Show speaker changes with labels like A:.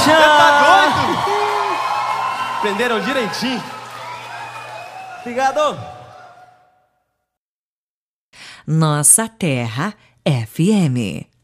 A: Tá doido? Prenderam direitinho. Obrigado.
B: Nossa Terra FM.